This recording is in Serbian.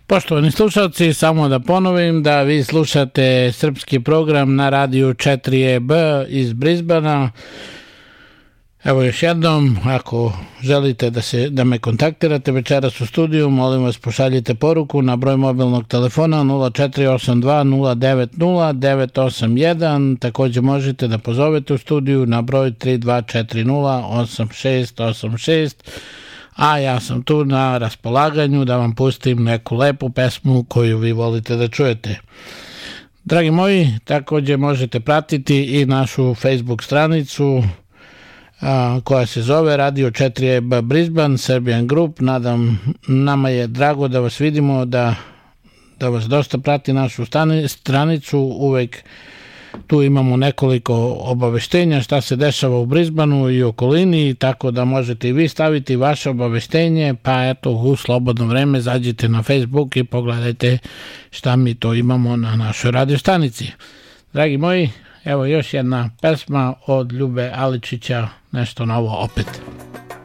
Poštovani slušalci, samo da ponovim da vi slušate srpski program na radiju 4EB iz Brisbanea. Evo još jednom, ako želite da me kontaktirate večeras u studiju, molim vas pošaljite poruku na broj mobilnog telefona 0482 090 981. Također možete da pozovete u studiju na broj 3240 8686. A ja sam tu na raspolaganju da vam pustim neku lepu pesmu koju vi volite da čujete. Dragi moji, također možete pratiti i našu Facebook stranicu koja se zove Radio 4EB Brisbane Serbian Group. Nama je drago da vas vidimo, da vas dosta prati našu stranicu. Uvek tu imamo nekoliko obaveštenja šta se dešava u Brisbaneu i okolini, tako da možete i vi staviti vaše obaveštenje, pa eto u slobodno vreme zađite na Facebook i pogledajte šta mi to imamo na našoj radio stanici. Dragi moji, evo još jedna pesma od Ljube Aličića, nešto novo opet.